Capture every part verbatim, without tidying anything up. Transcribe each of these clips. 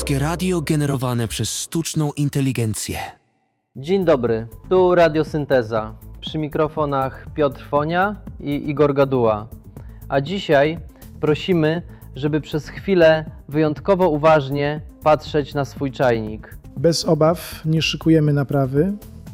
Polskie radio generowane przez sztuczną inteligencję. Dzień dobry, tu Radiosynteza. Przy mikrofonach Piotr Fonia i Igor Gaduła. A dzisiaj prosimy, żeby przez chwilę wyjątkowo uważnie patrzeć na swój czajnik. Bez obaw nie szykujemy naprawy.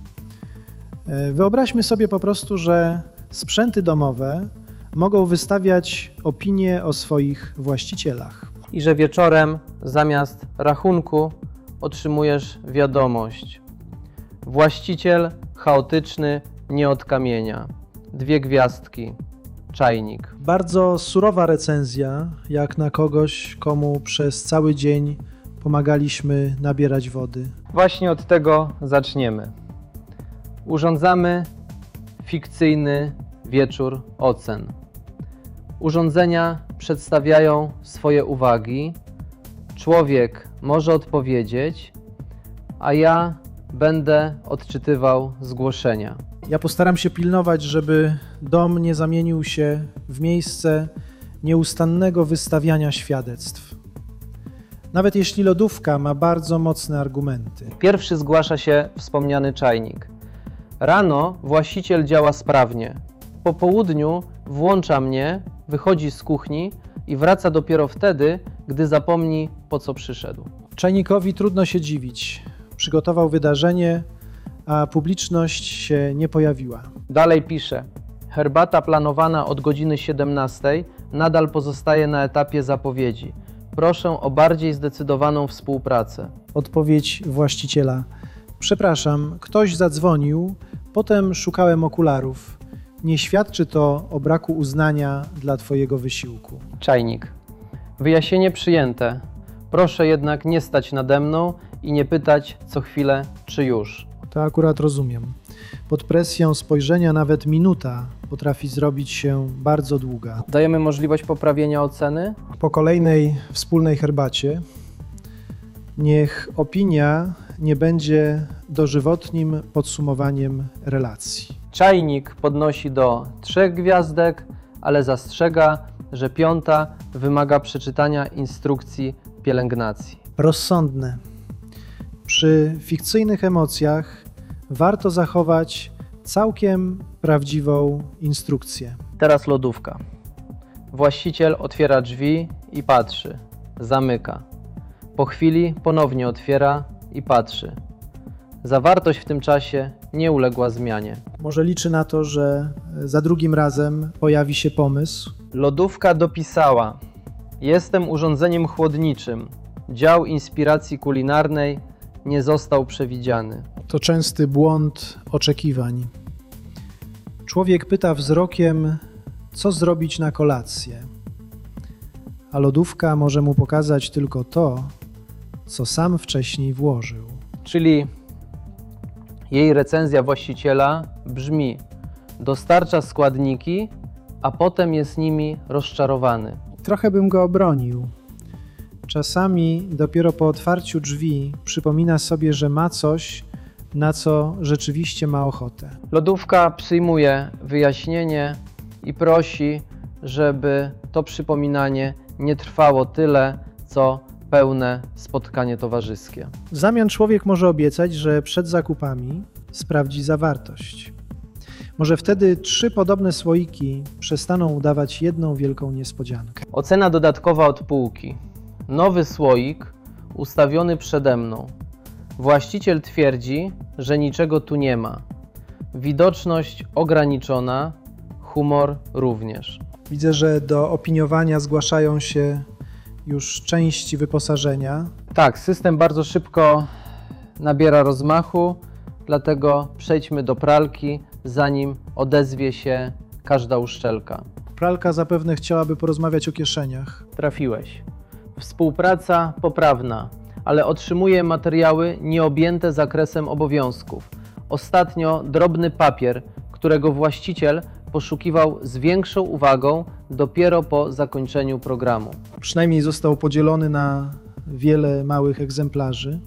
Wyobraźmy sobie po prostu, że sprzęty domowe mogą wystawiać opinie o swoich właścicielach. I że wieczorem zamiast rachunku otrzymujesz wiadomość. Właściciel chaotyczny, nie od kamienia. Dwie gwiazdki. Czajnik. Bardzo surowa recenzja, jak na kogoś, komu przez cały dzień pomagaliśmy nabierać wody. Właśnie od tego zaczniemy. Urządzamy fikcyjny wieczór ocen. Urządzenia przedstawiają swoje uwagi, człowiek może odpowiedzieć, a ja będę odczytywał zgłoszenia. Ja postaram się pilnować, żeby dom nie zamienił się w miejsce nieustannego wystawiania świadectw. Nawet jeśli lodówka ma bardzo mocne argumenty. Pierwszy zgłasza się wspomniany czajnik. Rano właściciel działa sprawnie. Po południu włącza mnie, wychodzi z kuchni i wraca dopiero wtedy, gdy zapomni, po co przyszedł. Czajnikowi trudno się dziwić. Przygotował wydarzenie, a publiczność się nie pojawiła. Dalej pisze. Herbata planowana od godziny siedemnastej nadal pozostaje na etapie zapowiedzi. Proszę o bardziej zdecydowaną współpracę. Odpowiedź właściciela. Przepraszam, ktoś zadzwonił, potem szukałem okularów. Nie świadczy to o braku uznania dla Twojego wysiłku. Czajnik. Wyjaśnienie przyjęte. Proszę jednak nie stać nade mną i nie pytać co chwilę, czy już. To akurat rozumiem. Pod presją spojrzenia nawet minuta potrafi zrobić się bardzo długa. Dajemy możliwość poprawienia oceny? Po kolejnej wspólnej herbacie niech opinia nie będzie dożywotnim podsumowaniem relacji. Czajnik podnosi do trzech gwiazdek, ale zastrzega, że piąta wymaga przeczytania instrukcji pielęgnacji. Rozsądne. Przy fikcyjnych emocjach warto zachować całkiem prawdziwą instrukcję. Teraz lodówka. Właściciel otwiera drzwi i patrzy. Zamyka. Po chwili ponownie otwiera i patrzy. Zawartość w tym czasie nie uległa zmianie. Może liczy na to, że za drugim razem pojawi się pomysł. Lodówka dopisała. Jestem urządzeniem chłodniczym. Dział inspiracji kulinarnej nie został przewidziany. To częsty błąd oczekiwań. Człowiek pyta wzrokiem, co zrobić na kolację, a lodówka może mu pokazać tylko to, co sam wcześniej włożył. Czyli jej recenzja właściciela brzmi: dostarcza składniki, a potem jest nimi rozczarowany. Trochę bym go obronił. Czasami dopiero po otwarciu drzwi przypomina sobie, że ma coś, na co rzeczywiście ma ochotę. Lodówka przyjmuje wyjaśnienie i prosi, żeby to przypominanie nie trwało tyle, co pełne spotkanie towarzyskie. W zamian człowiek może obiecać, że przed zakupami sprawdzi zawartość. Może wtedy trzy podobne słoiki przestaną udawać jedną wielką niespodziankę. Ocena dodatkowa od półki. Nowy słoik ustawiony przede mną. Właściciel twierdzi, że niczego tu nie ma. Widoczność ograniczona, humor również. Widzę, że do opiniowania zgłaszają się już części wyposażenia. Tak, system bardzo szybko nabiera rozmachu, dlatego przejdźmy do pralki, zanim odezwie się każda uszczelka. Pralka zapewne chciałaby porozmawiać o kieszeniach. Trafiłeś. Współpraca poprawna, ale otrzymuje materiały nieobjęte zakresem obowiązków. Ostatnio drobny papier, którego właściciel poszukiwał z większą uwagą dopiero po zakończeniu programu. Przynajmniej został podzielony na wiele małych egzemplarzy.